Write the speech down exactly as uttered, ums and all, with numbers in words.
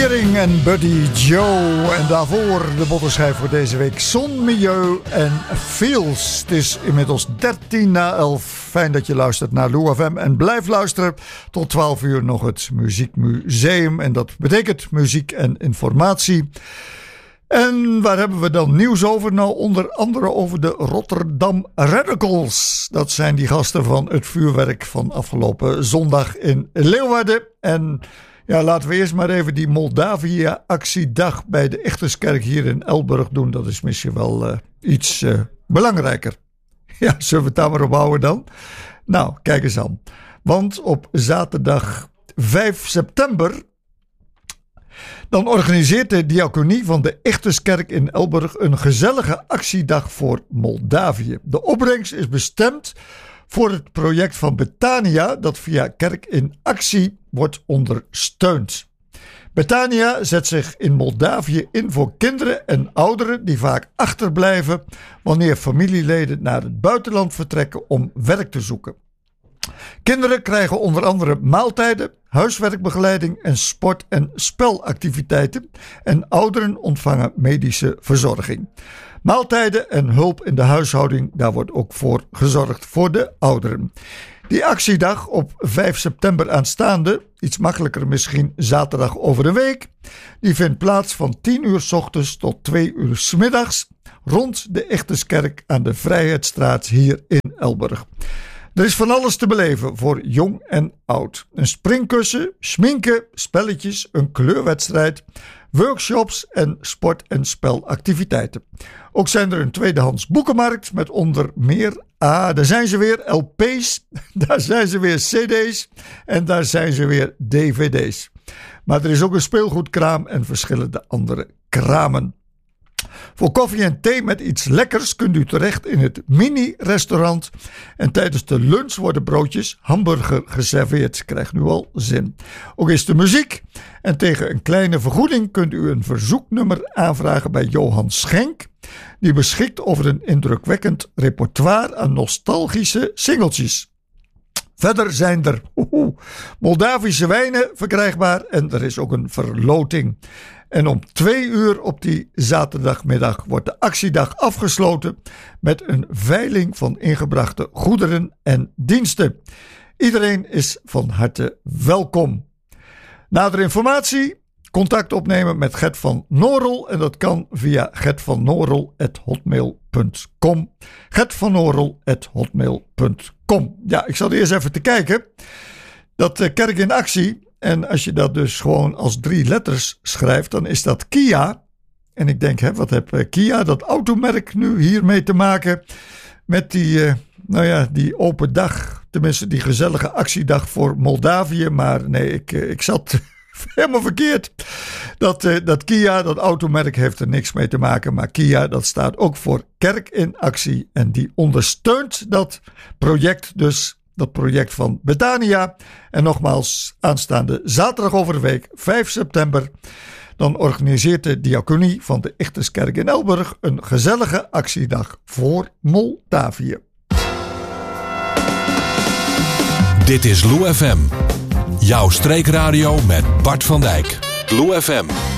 Deering en Buddy Joe. En daarvoor de bottenschijf voor deze week. Zon, Milieu en Feels. Het is inmiddels dertien na elf. Fijn dat je luistert naar Lou F M. En blijf luisteren. Tot twaalf uur nog het Muziekmuseum. En dat betekent muziek en informatie. En waar hebben we dan nieuws over? Nou, onder andere over de Rotterdam Radicals. Dat zijn die gasten van het vuurwerk van afgelopen zondag in Leeuwarden. En ja, laten we eerst maar even die Moldavia-actiedag bij de Echterskerk hier in Elburg doen. Dat is misschien wel uh, iets uh, belangrijker. Ja, zullen we het daar maar op houden dan? Nou, kijk eens aan. Want op zaterdag vijf september... dan organiseert de diaconie van de Echterskerk in Elburg een gezellige actiedag voor Moldavië. De opbrengst is bestemd voor het project van Betania dat via Kerk in Actie wordt ondersteund. Betania zet zich in Moldavië in voor kinderen en ouderen die vaak achterblijven wanneer familieleden naar het buitenland vertrekken om werk te zoeken. Kinderen krijgen onder andere maaltijden, huiswerkbegeleiding en sport- en spelactiviteiten en ouderen ontvangen medische verzorging. Maaltijden en hulp in de huishouding, daar wordt ook voor gezorgd voor de ouderen. Die actiedag op vijf september aanstaande, iets makkelijker misschien zaterdag over de week, die vindt plaats van tien uur 's ochtends tot twee uur 's middags rond de Echterskerk aan de Vrijheidsstraat hier in Elburg. Er is van alles te beleven voor jong en oud. Een springkussen, schminken, spelletjes, een kleurwedstrijd, workshops en sport- en spelactiviteiten. Ook zijn er een tweedehands boekenmarkt met onder meer, ah, daar zijn ze weer, L P's, daar zijn ze weer C D's en daar zijn ze weer D V D's. Maar er is ook een speelgoedkraam en verschillende andere kramen. Voor koffie en thee met iets lekkers kunt u terecht in het mini-restaurant. En tijdens de lunch worden broodjes hamburger geserveerd. Krijgt nu al zin. Ook is de muziek. En tegen een kleine vergoeding kunt u een verzoeknummer aanvragen bij Johan Schenk. Die beschikt over een indrukwekkend repertoire aan nostalgische singeltjes. Verder zijn er oeh, Moldavische wijnen verkrijgbaar en er is ook een verloting. En om twee uur op die zaterdagmiddag wordt de actiedag afgesloten met een veiling van ingebrachte goederen en diensten. Iedereen is van harte welkom. Nadere informatie, contact opnemen met Gert van Norel en dat kan via gertvannorel at hotmail punt com. gertvannorel at hotmail punt com. Ja, ik zal eerst even te kijken. Dat uh, Kerk in Actie. En als je dat dus gewoon als drie letters schrijft, dan is dat Kia. En ik denk, hè, wat heb Kia, dat automerk, nu hiermee te maken met die, uh, nou ja, die open dag. Tenminste, die gezellige actiedag voor Moldavië. Maar nee, ik, ik zat helemaal verkeerd. Dat, uh, dat Kia, dat automerk, heeft er niks mee te maken. Maar Kia, dat staat ook voor Kerk in Actie. En die ondersteunt dat project dus. Dat project van Betania. En nogmaals, aanstaande zaterdag over de week, vijf september... dan organiseert de diaconie van de Echterskerk in Elburg een gezellige actiedag voor Moldavië. Dit is Lou F M. Jouw streekradio met Bart van Dijk. Lou F M.